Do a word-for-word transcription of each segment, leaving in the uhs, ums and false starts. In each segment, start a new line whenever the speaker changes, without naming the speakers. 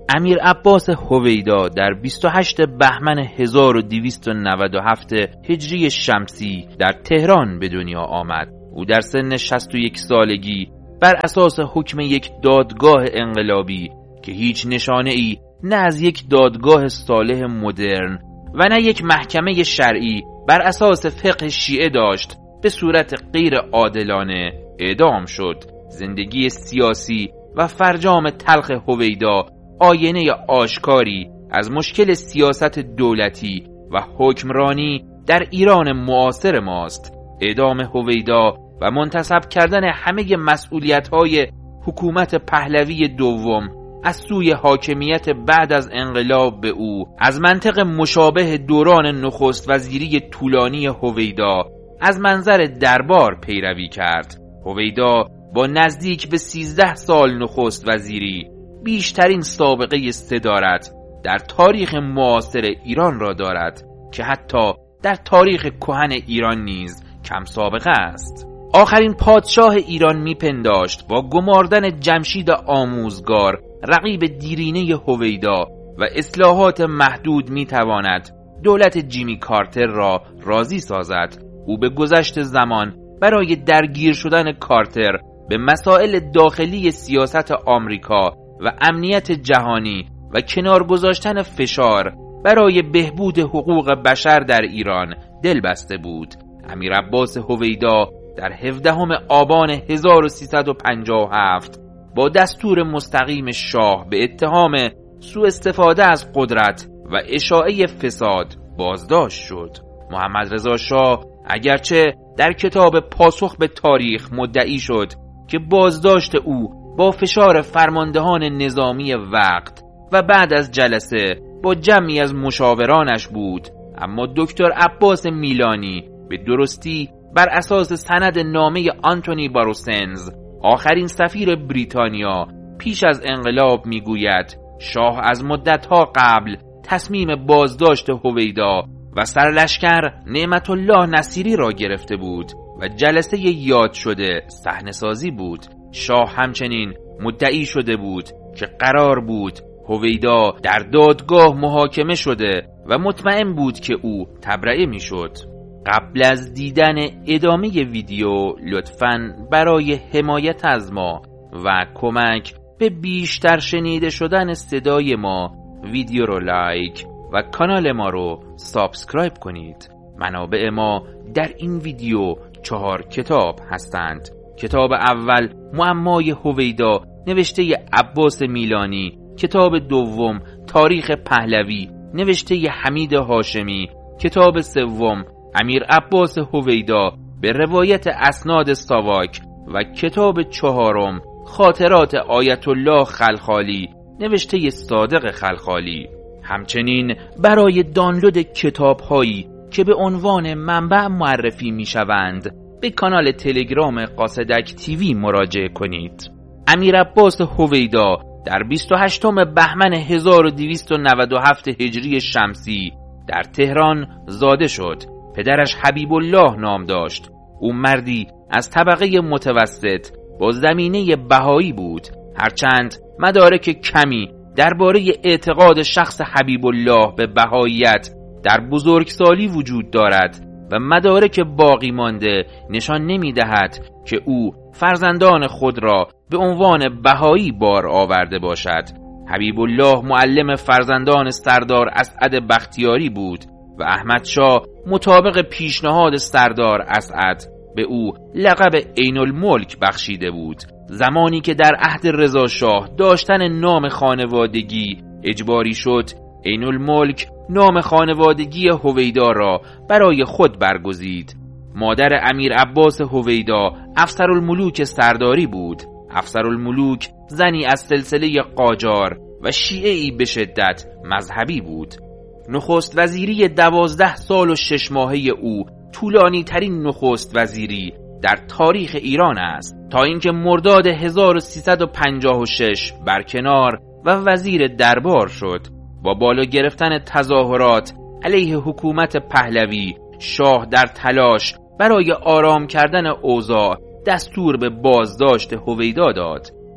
امیر عباس هویدا در بیست و هشتم بهمن هزار و دویست و نود و هفت هجری شمسی در تهران به دنیا آمد. او در سن شصت و یک سالگی بر اساس حکم یک دادگاه انقلابی که هیچ نشانه ای نه از یک دادگاه صالح مدرن و نه یک محکمه شرعی بر اساس فقه شیعه داشت، به صورت غیر عادلانه اعدام شد. زندگی سیاسی و فرجام تلخ هویدا آینه آشکاری از مشکل سیاست دولتی و حکمرانی در ایران معاصر ماست. اعدام هویدا و منتسب کردن همه مسئولیت‌های حکومت پهلوی دوم از سوی حاکمیت بعد از انقلاب به او از منطق مشابه دوران نخست وزیری طولانی هویدا از منظر دربار پیروی کرد. هویدا با نزدیک به سیزده سال نخست وزیری بیشترین سابقه صدارت در تاریخ معاصر ایران را دارد که حتی در تاریخ کهن ایران نیز کم سابقه است. آخرین پادشاه ایران میپنداشت با گماردن جمشید آموزگار رقیب دیرینه هویدا و اصلاحات محدود میتواند دولت جیمی کارتر را راضی سازد. او به گذشت زمان برای درگیر شدن کارتر به مسائل داخلی سیاست آمریکا و امنیت جهانی و کنار گذاشتن فشار برای بهبود حقوق بشر در ایران دل بسته بود. امیر عباس هویدا در هفدهم آبان هزار و سیصد و پنجاه و هفت با دستور مستقیم شاه به اتهام سوء استفاده از قدرت و اشاعه فساد بازداشت شد. محمد رضا شاه اگرچه در کتاب پاسخ به تاریخ مدعی شد که بازداشت او با فشار فرماندهان نظامی وقت و بعد از جلسه با جمعی از مشاورانش بود، اما دکتر عباس میلانی به درستی بر اساس سند نامه آنتونی باروسنز آخرین سفیر بریتانیا پیش از انقلاب میگوید شاه از مدتها قبل تصمیم بازداشت هویدا و سرلشکر نعمت الله نصیری را گرفته بود و جلسه یاد شده صحنه سازی بود. شاه همچنین مدعی شده بود که قرار بود هویدا در دادگاه محاکمه شده و مطمئن بود که او تبرئه میشد. قبل از دیدن ادامه ویدیو لطفاً برای حمایت از ما و کمک به بیشتر شنیده شدن صدای ما ویدیو رو لایک و کانال ما رو سابسکرایب کنید. منابع ما در این ویدیو چهار کتاب هستند. کتاب اول معمای هویدا نوشته عباس میلانی، کتاب دوم تاریخ پهلوی نوشته حمید هاشمی، کتاب سوم امیر عباس هویدا به روایت اسناد ساواک و کتاب چهارم خاطرات آیت الله خلخالی نوشته صادق خلخالی. همچنین برای دانلود کتاب هایی که به عنوان منبع معرفی می شوند به کانال تلگرام قاصدک تیوی مراجعه کنید. امیر عباس هویدا در بیست و هشتم بهمن هزار و دویست و نود و هفت هجری شمسی در تهران زاده شد. پدرش حبیب الله نام داشت. او مردی از طبقه متوسط با زمینه بهایی بود، هرچند مدارک کمی درباره اعتقاد شخص حبیب الله به بهاییت در بزرگسالی وجود دارد و مدارک باقی مانده نشان نمی دهد که او فرزندان خود را به عنوان بهایی بار آورده باشد. حبیب الله معلم فرزندان سردار اسعد بختیاری بود و احمد شاه مطابق پیشنهاد سردار اسعد به او لقب عین الملک بخشیده بود. زمانی که در عهد رضا شاه داشتن نام خانوادگی اجباری شد، عین الملک نام خانوادگی هویدا را برای خود برگزید. مادر امیر عباس هویدا افسرالملوک سرداری بود. افسرالملوک زنی از سلسله قاجار و شیعه‌ای به شدت مذهبی بود. نخست وزیری دوازده سال و شش ماهه او طولانی ترین نخست وزیری در تاریخ ایران است، تا اینکه مرداد هزار و سیصد و پنجاه و شش برکنار و وزیر دربار شد. با بالا گرفتن تظاهرات علیه حکومت پهلوی، شاه در تلاش برای آرام کردن اوضاع دستور به بازداشت هویدا داد.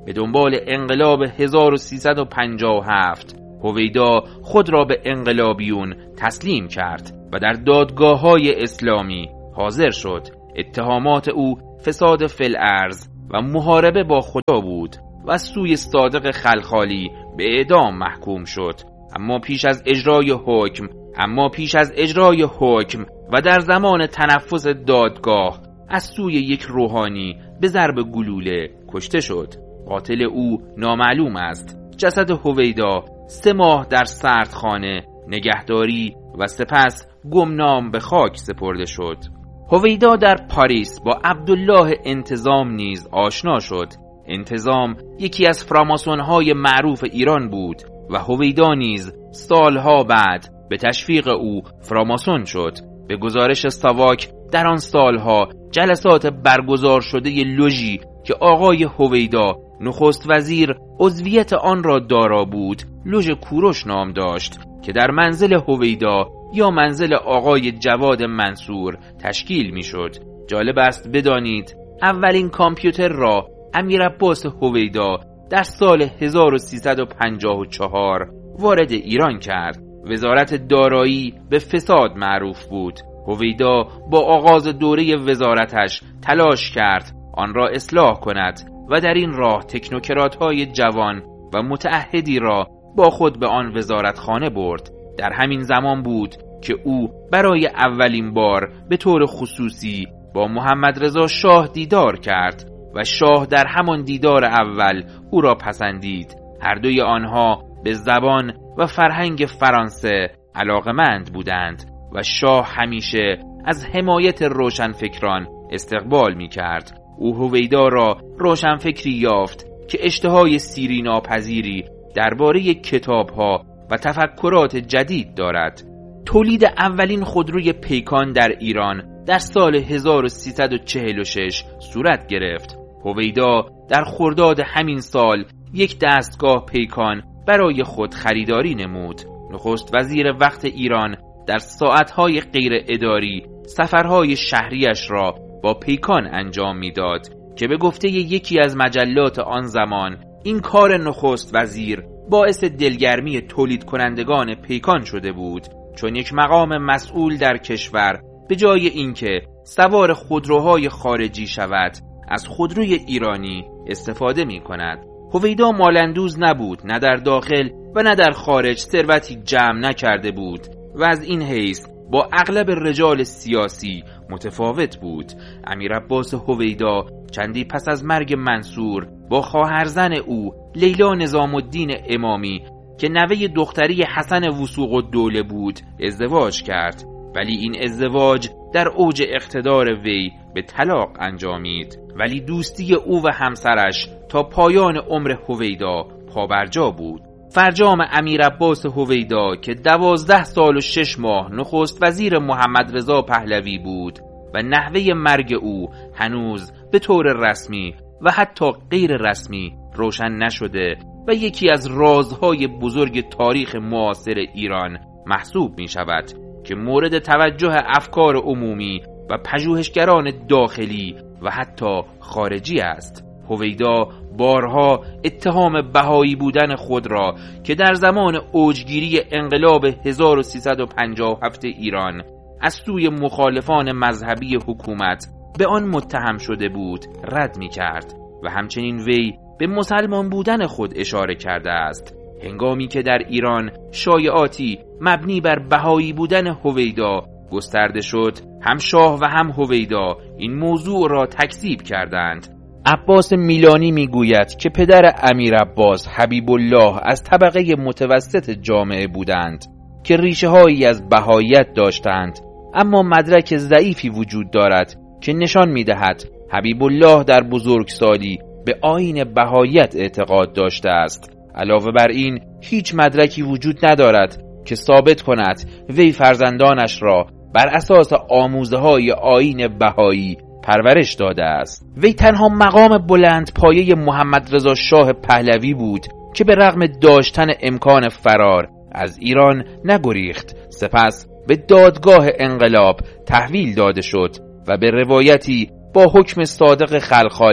به دنبال انقلاب هزار و سیصد و پنجاه و هفت هویدا خود را به انقلابیون تسلیم کرد و در دادگاه‌های اسلامی حاضر شد. اتهامات او فساد فی الارض و محاربه با خدا بود و از سوی صادق خلخالی به اعدام محکوم شد. اما پیش از اجرای حکم اما پیش از اجرای حکم و در زمان تنفس دادگاه از سوی یک روحانی به ضرب گلوله کشته شد. قاتل او نامعلوم است. جسد هویدا سه ماه در سردخانه نگهداری و سپس گمنام به خاک سپرده شد. هویدا در پاریس با عبدالله انتظام نیز آشنا شد. انتظام یکی از فراماسون‌های معروف ایران بود و هویدا نیز سالها بعد به تشویق او فراماسون شد. به گزارش ساواک در آن سالها جلسات برگزار شده لوژی که آقای هویدا نخست وزیر عضویت آن را دارا بود لوژ کوروش نام داشت که در منزل هویدا یا منزل آقای جواد منصور تشکیل می شد. جالب است بدانید اولین کامپیوتر را امیر عباس هویدا در سال هزار و سیصد و پنجاه و چهار وارد ایران کرد. وزارت دارایی به فساد معروف بود. هویدا با آغاز دوره وزارتش تلاش کرد آن را اصلاح کند و در این راه تکنوکرات‌های جوان و متعهدی را با خود به آن وزارتخانه برد. در همین زمان بود که او برای اولین بار به طور خصوصی با محمد رضا شاه دیدار کرد و شاه در همان دیدار اول او را پسندید. هر دوی آنها به زبان و فرهنگ فرانسه علاقمند بودند و شاه همیشه از حمایت روشنفکران استقبال می کرد. او هویدا را روشنفکری یافت که اشتهای سیری ناپذیری درباره کتاب‌ها و تفکرات جدید دارد. تولید اولین خودروی پیکان در ایران در سال هزار و سیصد و چهل و شش صورت گرفت. هویدا در خرداد همین سال یک دستگاه پیکان برای خود خریداری نمود. نخست وزیر وقت ایران در ساعتهای غیر اداری سفرهای شهریش را با پیکان انجام میداد که به گفته یکی از مجلات آن زمان این کار نخست وزیر باعث دلگرمی تولید کنندگان پیکان شده بود، چون یک مقام مسئول در کشور به جای اینکه سوار خودروهای خارجی شود از خودروی ایرانی استفاده می کند. هویدا مالندوز نبود، نه در داخل و نه در خارج ثروتی جمع نکرده بود و از این حیث با اغلب رجال سیاسی متفاوت بود. امیر عباس هویدا چندی پس از مرگ منصور با خواهرزن او لیلا نظام الدین امامی که نوه دختری حسن وثوق الدوله بود ازدواج کرد، ولی این ازدواج در اوج اقتدار وی به طلاق انجامید. ولی دوستی او و همسرش تا پایان عمر هویدا پابرجا بود. فرجام امیر عباس هویدا که دوازده سال و شش ماه نخست وزیر محمد رضا پهلوی بود و نحوه مرگ او هنوز به طور رسمی و حتی غیر رسمی روشن نشده و یکی از رازهای بزرگ تاریخ معاصر ایران محسوب می شود که مورد توجه افکار عمومی و پژوهشگران داخلی و حتی خارجی است. هویدا بارها اتهام بهایی بودن خود را که در زمان اوجگیری انقلاب هزار و سیصد و پنجاه و هفت ایران از سوی مخالفان مذهبی حکومت به آن متهم شده بود رد می کرد و همچنین وی به مسلمان بودن خود اشاره کرده است. هنگامی که در ایران شایعاتی مبنی بر بهایی بودن هویدا گسترده شد، هم شاه و هم هویدا این موضوع را تکذیب کردند. عباس میلانی میگوید که پدر امیر عباس حبیب الله از طبقه متوسط جامعه بودند که ریشه هایی از بهاییت داشتند، اما مدرک ضعیفی وجود دارد که نشان میدهد حبیب الله در بزرگسالی به آیین بهاییت اعتقاد داشته است. علاوه بر این هیچ مدرکی وجود ندارد که ثابت کند وی فرزندانش را بر اساس آموزه های آیین بهایی پرورش داده است. وی تنها مقام بلند پایه محمد رضا شاه پهلوی بود که به رغم داشتن امکان فرار از ایران نگریخت، سپس به دادگاه انقلاب تحویل داده شد و به روایتی با حکم صادق خلخالی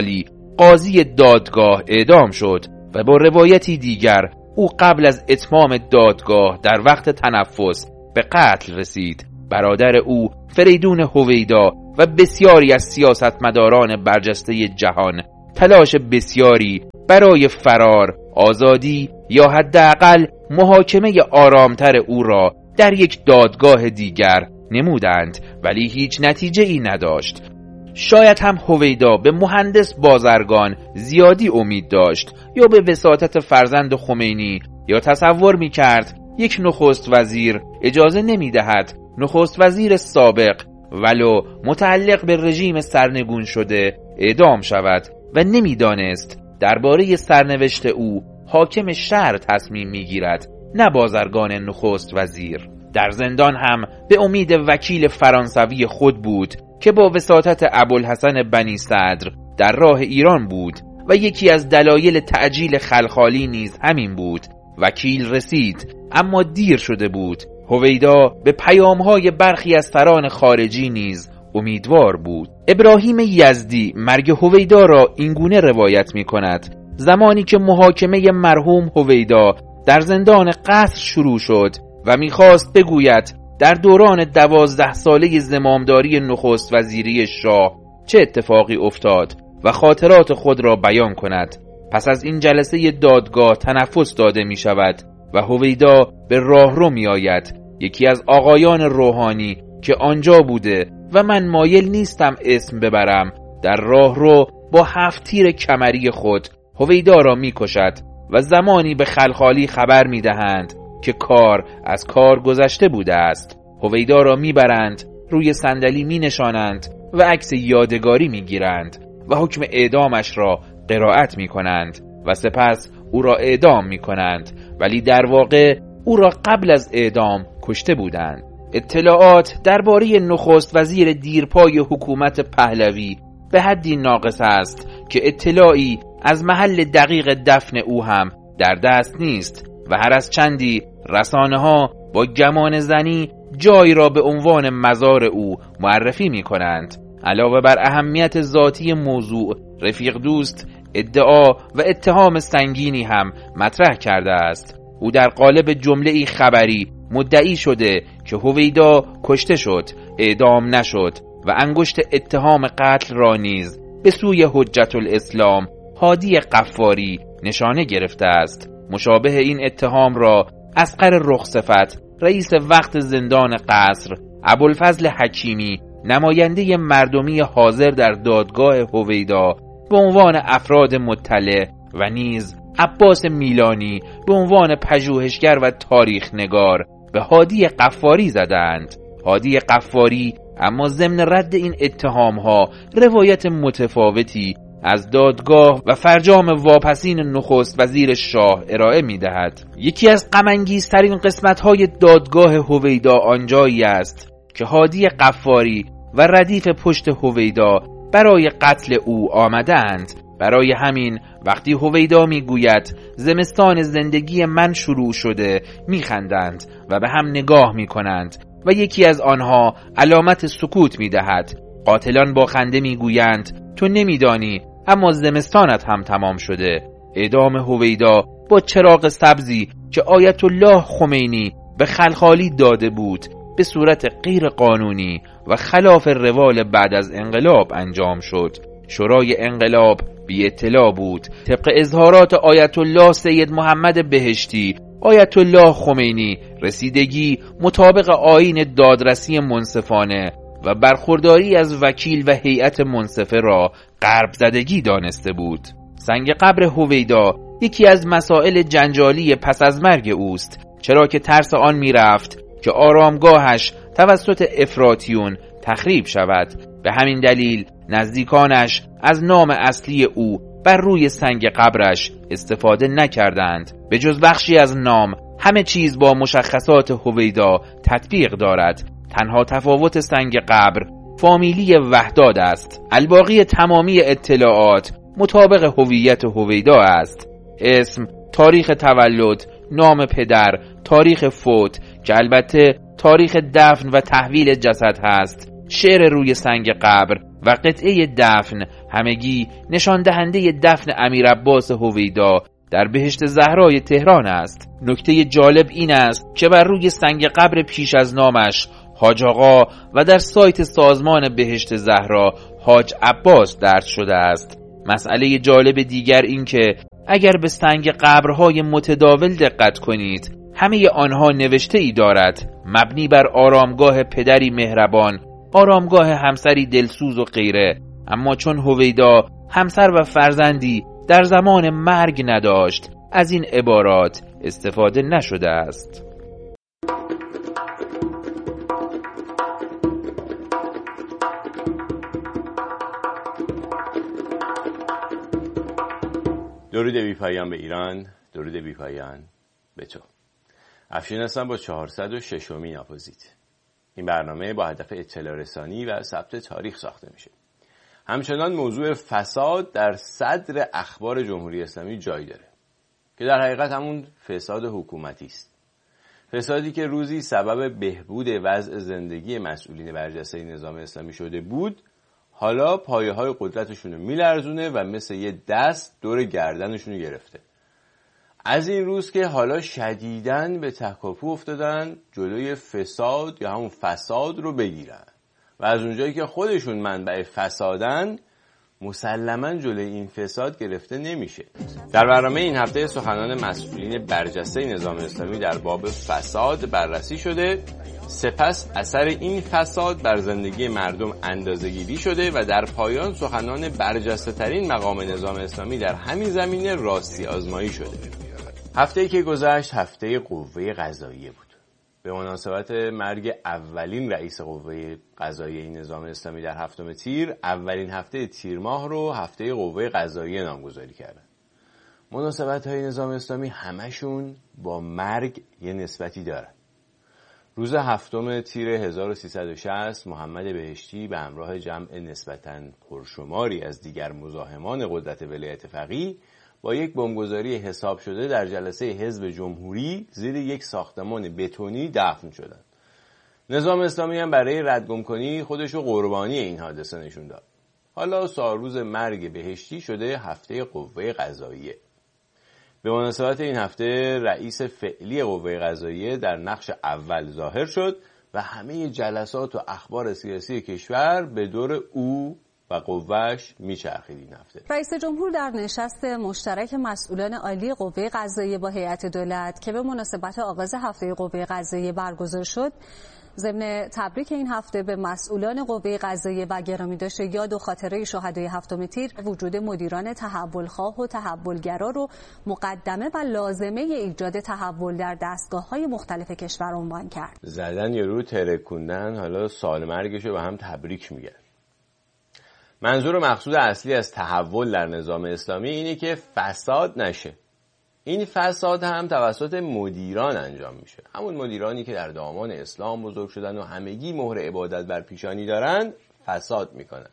قاضی دادگاه اعدام شد و با روایتی دیگر او قبل از اتمام دادگاه در وقت تنفس به قتل رسید. برادر او فریدون هویدا و بسیاری از سیاستمداران برجسته جهان تلاش بسیاری برای فرار، آزادی یا حداقل محاکمه آرامتر او را در یک دادگاه دیگر نمودند، ولی هیچ نتیجه ای نداشت. شاید هم هویدا به مهندس بازرگان زیادی امید داشت یا به وساطت فرزند خمینی، یا تصور می کرد یک نخست وزیر اجازه نمی دهد نخست وزیر سابق ولو متعلق به رژیم سرنگون شده اعدام شود و نمی دانست درباره سرنوشت او حاکم شهر تصمیم می گیرد نه بازرگان نخست وزیر. در زندان هم به امید وکیل فرانسوی خود بود که با وساطت ابوالحسن بنی صدر در راه ایران بود و یکی از دلایل تعجیل خلخالی نیز همین بود. وکیل رسید اما دیر شده بود. هویدا به پیام‌های برخی از سران خارجی نیز امیدوار بود. ابراهیم یزدی مرگ هویدا را اینگونه روایت می کند: زمانی که محاکمه مرحوم هویدا در زندان قصر شروع شد و میخواست بگوید در دوران دوازده ساله زمامداری نخست وزیری شاه چه اتفاقی افتاد و خاطرات خود را بیان کند، پس از این جلسه دادگاه تنفس داده می شود و هویدا به راهرو می آید. یکی از آقایان روحانی که آنجا بوده و من مایل نیستم اسم ببرم، در راهرو با هفت تیر کمری خود هویدا را می کشد و زمانی به خلخالی خبر می دهند که کار از کار گذشته بوده است. هویدا را می برند، روی صندلی می نشانند و عکس یادگاری می گیرند و حکم اعدامش را قرائت می کنند و سپس او را اعدام می کنند، ولی در واقع او را قبل از اعدام کشته بودند. اطلاعات درباره نخست وزیر دیرپای حکومت پهلوی به حدی ناقص است که اطلاعی از محل دقیق دفن او هم در دست نیست و هر از چندی رسانه ها با گمان زنی جایی را به عنوان مزار او معرفی می کنند. علاوه بر اهمیت ذاتی موضوع، رفیق دوست ادعا و اتهام سنگینی هم مطرح کرده است. او در قالب جمله‌ای خبری مدعی شده که هویدا کشته شد، اعدام نشد و انگشت اتهام قتل را نیز به سوی حجت الاسلام هادی قفاری نشانه گرفته است. مشابه این اتهام را اصغر رخصفت، رئیس وقت زندان قصر، ابوالفضل حکیمی، نماینده مردمی حاضر در دادگاه هویدا به عنوان افراد مطلع و نیز عباس میلانی به عنوان پژوهشگر و تاریخ نگار به هادی قفاری زدند. هادی قفاری اما ضمن رد این اتهامها روایت متفاوتی از دادگاه و فرجام واپسین نخست وزیر شاه ارائه می دهد. یکی از غم‌انگیزترین قسمت‌های دادگاه هویدا آنجایی است که هادی قفاری و ردیف پشت هویدا برای قتل او آمدند. برای همین وقتی هویدا می گوید زمستان زندگی من شروع شده می خندند و به هم نگاه می کنند و یکی از آنها علامت سکوت می دهد. قاتلان با خنده می گویند تو نمی دانی اما زمستانت هم تمام شده. اعدام هویدا با چراغ سبزی که آیت الله خمینی به خلخالی داده بود به صورت غیر قانونی و خلاف روال بعد از انقلاب انجام شد. شورای انقلاب بی اطلاع بود. طبق اظهارات آیت الله سید محمد بهشتی، آیت الله خمینی رسیدگی مطابق آیین دادرسی منصفانه و برخورداری از وکیل و هیئت منصفه را غرب زدگی دانسته بود. سنگ قبر هویدا یکی از مسائل جنجالی پس از مرگ اوست، چرا که ترس آن می رفت که آرامگاهش توسط افراطیون تخریب شود. به همین دلیل نزدیکانش از نام اصلی او بر روی سنگ قبرش استفاده نکردند. به جز بخشی از نام همه چیز با مشخصات هویدا تطبیق دارد. تنها تفاوت سنگ قبر فامیلی وحداد است. الباقی تمامی اطلاعات مطابق هویت هویدا است. اسم، تاریخ تولد، نام پدر، تاریخ فوت که البته تاریخ دفن و تحویل جسد هست، شعر روی سنگ قبر و قطعه دفن همگی نشان دهنده دفن امیر عباس هویدا در بهشت زهرای تهران است. نکته جالب این است که بر روی سنگ قبر پیش از نامش حاج آقا و در سایت سازمان بهشت زهرا حاج عباس درج شده است. مسئله جالب دیگر این که اگر به سنگ قبرهای متداول دقت کنید، همه آنها نوشته ای دارد مبنی بر آرامگاه پدری مهربان، آرامگاه همسری دلسوز و غیره. اما چون هویدا همسر و فرزندی در زمان مرگ نداشت، از این عبارات استفاده نشده است.
درود بی پایان به ایران، درود بی پایان به تو. افشین هستم با چهارصد و ششمین اپوزیت. این برنامه با هدف اطلاع رسانی و ثبت تاریخ ساخته میشه. همچنان موضوع فساد در صدر اخبار جمهوری اسلامی جای داره که در حقیقت همون فساد حکومتی است. فسادی که روزی سبب بهبود وضع زندگی مسئولین برجسته نظام اسلامی شده بود، حالا پایه های قدرتشون رو میلرزونه و مثل یه دست دور گردنشون رو گرفته. از این روز که حالا شدیداً به تکاپو افتادن جلوی فساد یا همون فساد رو بگیرن و از اونجایی که خودشون منبع فسادن، مسلماً جلوی این فساد گرفته نمیشه. در برنامه این هفته سخنان مسئولین برجسته نظام اسلامی در باب فساد بررسی شده، سپس اثر این فساد بر زندگی مردم اندازه‌گیری شده و در پایان سخنان برجسته ترین مقام نظام اسلامی در همین زمینه راستی آزمایی شده. هفته‌ای که گذشت هفته قوه قضاییه بود. به مناسبت مرگ اولین رئیس قوه قضاییه نظام اسلامی در هفتم تیر، اولین هفته تیر ماه رو هفته قوه قضاییه نامگذاری کردن. مناسبت‌های نظام اسلامی همشون با مرگ یه نسبتی دارن. روز هفتم تیر هزار و سیصد و شصت محمد بهشتی به همراه جمع نسبتاً پرشماری از دیگر مزاحمان قدرت ولایت فقیه با یک بمبگذاری حساب شده در جلسه حزب جمهوری زیر یک ساختمان بتونی دفن شدند. نظام اسلامی هم برای ردگم کنی خودشو قربانی این حادثه نشون داد. حالا سالروز مرگ بهشتی شده هفته قوه قضاییه. به مناسبت این هفته رئیس فعلی قوه قضاییه در نقش اول ظاهر شد و همه جلسات و اخبار سیاسی کشور به دور او و قوهش میچرخید. این هفته
رئیس جمهور در نشست مشترک مسئولان عالی قوه قضاییه با هیئت دولت که به مناسبت آغاز هفته قوه قضاییه برگزار شد، ضمن تبریک این هفته به مسئولان قوه قضاییه و گرامی داشته یاد و خاطره شهدای هفتم تیر، وجود مدیران تحولخواه و تحولگرا رو مقدمه و لازمه ایجاد تحول در دستگاه‌های مختلف کشور عنوان کرد.
زدن یارو ترکوندن، حالا سال مرگشو به هم تبریک میگن. منظور و مقصود اصلی از تحول در نظام اسلامی اینه که فساد نشه. این فساد هم توسط مدیران انجام میشه. همون مدیرانی که در دامان اسلام بزرگ شدن و همگی مهر عبادت بر پیشانی دارن فساد میکنن.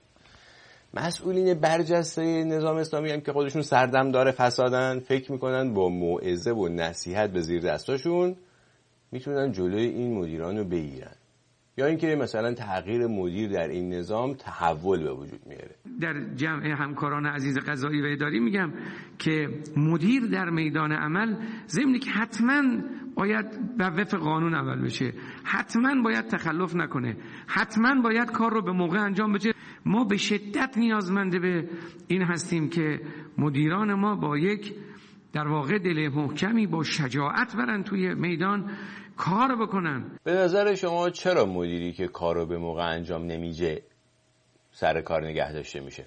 مسئولین برجسته نظام اسلامی هم که خودشون سردمدار فسادن، فکر میکنن با موعظه و نصیحت به زیر دستاشون میتونن جلوی این مدیران رو بگیرن، یا اینکه مثلا تغییر مدیر در این نظام تحول به وجود میاره.
در جمع همکاران عزیز قضایی و اداری میگم که مدیر در میدان عمل ضمن که حتما باید به وفق قانون عمل بشه، حتما باید تخلف نکنه، حتما باید کار رو به موقع انجام بده. ما به شدت نیازمند به این هستیم که مدیران ما با یک در واقع دل محکمی با شجاعت برن توی میدان کار بکنن.
به نظر شما چرا مدیری که کار رو به موقع انجام نمیشه سر کار نگه داشته میشه؟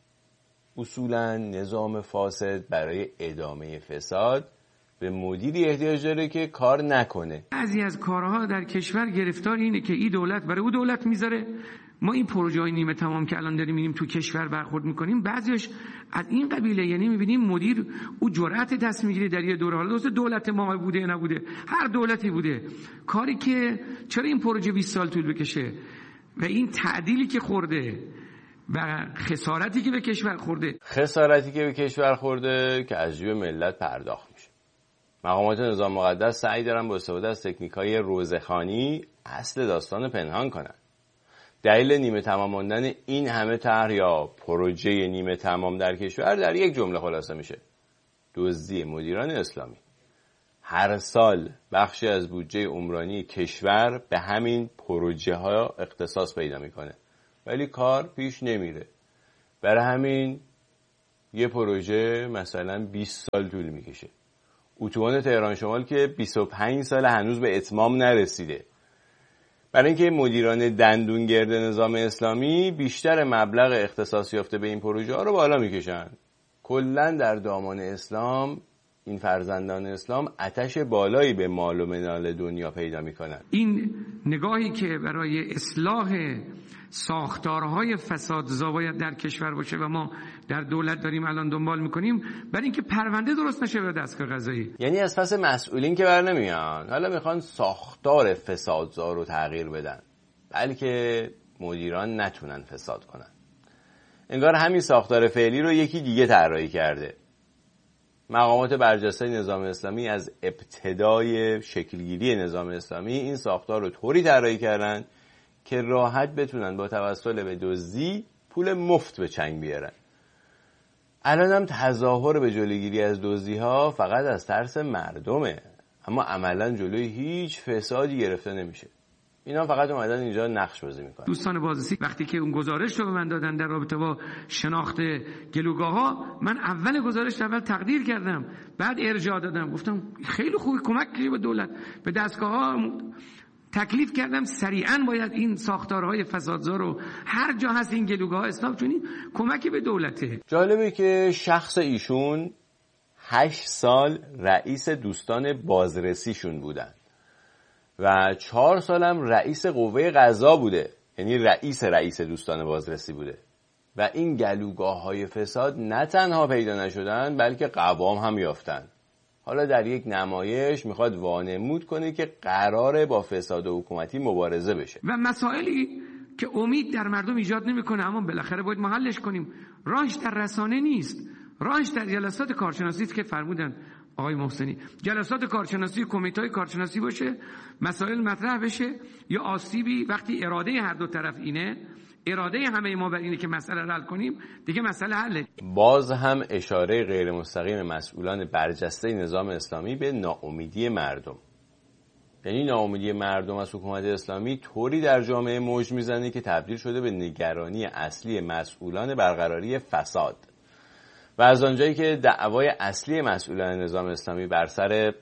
اصولاً نظام فاسد برای ادامه فساد به مدیری احتیاج داره که کار نکنه.
بعضی از کارها در کشور گرفتار اینه که این دولت برای او دولت میذاره. ما این پروژه‌های نیمه تمام که الان داریم می‌بینیم تو کشور برخورد می‌کنیم، بعضیش از این قبیله، یعنی می‌بینیم مدیر او جرأت دست می‌گیره در یه دوره، حالا دولت ما بوده نبوده، هر دولتی بوده، کاری که چرا این پروژه بیست سال طول بکشه و این تعدیلی که خورده و خسارتی که به کشور خورده
خسارتی که به کشور خورده که از جیب ملت پرداخت میشه. مقامات نظام مقدس سعی دارن با استفاده از تکنیک‌های روزخوانی اصل داستان پنهان کنن. دلیل نیمه تمام ماندن این همه طرح یا پروژه نیمه تمام در کشور در یک جمله خلاصه میشه: دزدی مدیران اسلامی. هر سال بخشی از بودجه عمرانی کشور به همین پروژه ها اختصاص پیدا میکنه ولی کار پیش نمیره. برای همین یه پروژه مثلا بیست سال طول میکشه. اتوبان تهران شمال که بیست و پنج سال هنوز به اتمام نرسیده. برای اینکه مدیران دندونگرد نظام اسلامی بیشتر مبلغ اختصاص یافته به این پروژه ها رو بالا میکشن. کلا در دامان اسلام این فرزندان اسلام آتش بالایی به مال و منال دنیا پیدا میکنن.
این نگاهی که برای اصلاح ساختارهای فسادزا باید در کشور باشه و ما در دولت داریم الان دنبال میکنیم، برای اینکه پرونده درست نشه به دستگاه قضایی.
یعنی از پس مسئولین که بر نمیان، حالا میخوان ساختار فسادزا رو تغییر بدن بلکه مدیران نتونن فساد کنن. انگار همین ساختار فعلی رو یکی دیگه طراحی کرده. مقامات برجسته نظام اسلامی از ابتدای شکلگیری نظام اسلامی این ساختار رو طوری طراحی کردن که راحت بتونن با توسل به دزدی پول مفت به چنگ بیارن. الان هم تظاهر به جلوگیری از دزدی‌ها فقط از ترس مردمه، اما عملاً جلوی هیچ فسادی گرفته نمیشه. اینا فقط اومدن اینجا نقش بازی میکنن.
دوستان بازرسی وقتی که اون گزارش رو به من دادن در رابطه با شناخت گلوگاه‌ها، من اول گزارش اول تقدیر کردم، بعد ارجاع دادم، گفتم خیلی خوبی، کمک کنید به دولت، به دستگاه‌ها تکلیف کردم سریعاً باید این ساختارهای فسادزا رو هر جا هست این گلوگاه‌ها اصلاح کنیم، کمکی به دولته.
جالبه که شخص ایشون هشت سال رئیس دوستان بازرسیشون بودن و چهار سالم رئیس قوه قضا بوده، یعنی رئیس رئیس دوستان بازرسی بوده. و این گلوگاه‌های فساد نه تنها پیدا نشدن بلکه قوام هم یافتن. حالا در یک نمایش میخواد وانمود کنه که قراره با فساد حکومتی مبارزه بشه
و مسائلی که امید در مردم ایجاد نمیکنه اما بالاخره باید محلش کنیم. راهش در رسانه نیست، راهش در جلسات کارشناسی است که فرمودن آقای محسنی، جلسات کارشناسی، کمیته‌های کارشناسی باشه، مسائل مطرح بشه. یا آسیبی وقتی اراده هر دو طرف اینه، اراده همه ما بر اینه که مسئله رو حل کنیم، دیگه مسئله حله.
باز هم اشاره غیر مستقیم مسئولان برجسته نظام اسلامی به ناامیدی مردم. یعنی ناامیدی مردم از حکومت اسلامی طوری در جامعه موج میزنه که تبدیل شده به نگرانی اصلی مسئولان برقراری فساد. و از آنجایی که دعوای اصلی مسئولان نظام اسلامی بر سر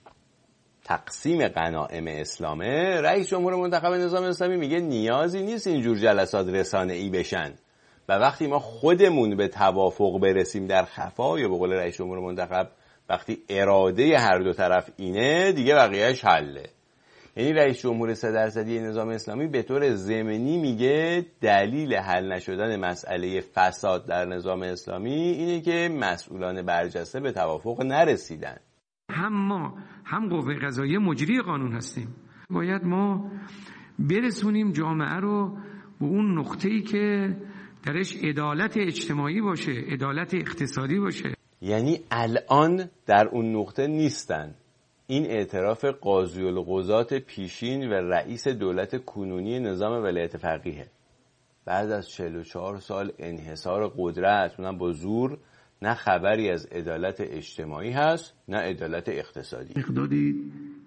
تقسیم غنایم اسلامه، رئیس جمهور منتخب نظام اسلامی میگه نیازی نیست اینجور جلسات رسانه‌ای بشن و وقتی ما خودمون به توافق برسیم در خفا، یا به قول رئیس جمهور منتخب وقتی اراده هر دو طرف اینه، دیگه بقیه‌اش حله. یعنی رئیس جمهور سه درصدی نظام اسلامی به طور ضمنی میگه دلیل حل نشدن مسئله فساد در نظام اسلامی اینه که مسئولان برجسته به توافق نرسیدن.
هم ما هم قوه قضاییه مجری قانون هستیم، باید ما برسونیم جامعه رو به اون نقطه‌ای که درش عدالت اجتماعی باشه، عدالت اقتصادی باشه.
یعنی الان در اون نقطه نیستن. این اعتراف قاضی القضات پیشین و رئیس دولت کنونی نظام ولایت فقیه. بعد از چهل و چهار سال انحصار قدرت، اونم با زور، نه خبری از عدالت اجتماعی هست نه عدالت اقتصادی.
مقداری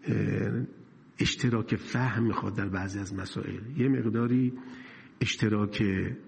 اشتراک فهم میخواد در بعضی از مسائل، یه مقداری اشتراک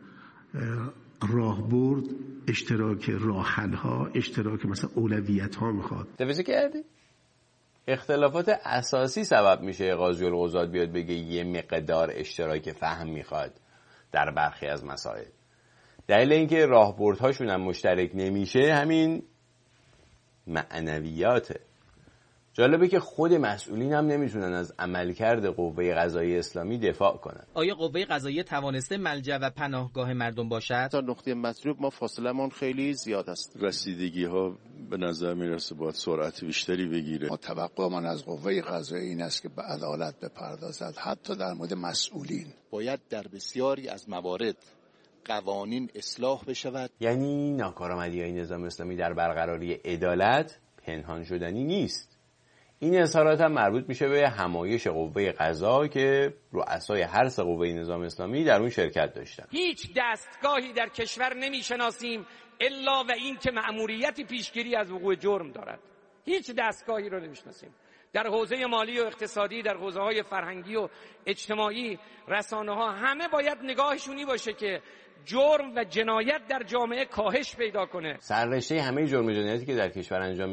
راهبرد، اشتراک راهحل ها، اشتراک مثلا اولویت ها میخواد.
توجه کردی؟ اختلافات اساسی سبب میشه قاضی القضات بیاد بگه یه مقدار اشتراک فهم میخواد در برخی از مسائل. دلیل اینکه راهبردهاشون هم مشترک نمیشه همین معنویاته. جالبه که خود مسئولین هم نمیتونن از عملکرد قوه قضاییه اسلامی دفاع کنن.
آیا قوه قضاییه توانسته ملجأ و پناهگاه مردم باشد؟
تا نقطه مطلوب ما فاصله‌مون خیلی زیاد است.
رسیدگی ها به نظر میرسه باید سرعت بیشتری بگیره.
ما توقعمان از قوه قضاییه این است که به عدالت بپردازد، حتی در مورد مسئولین.
باید در بسیاری از موارد قوانین اصلاح بشود.
یعنی ناکارآمدی‌های نظام اسلامی در برقراری عدالت پنهان شدنی نیست. این اظهارات هم مربوط میشه به همایش قوه قضا که رؤسای هر سه قوه نظام اسلامی در اون شرکت داشتن.
هیچ دستگاهی در کشور نمیشناسیم الا و این که مأموریت پیشگیری از وقوع جرم دارد. هیچ دستگاهی رو نمیشناسیم. در حوزه مالی و اقتصادی، در حوزه‌های فرهنگی و اجتماعی، رسانه‌ها، همه باید نگاهشونی باشه که جرم و جنایت در جامعه کاهش پیدا کنه.
سررشته همه جرم و جنایتی که در کشور انجام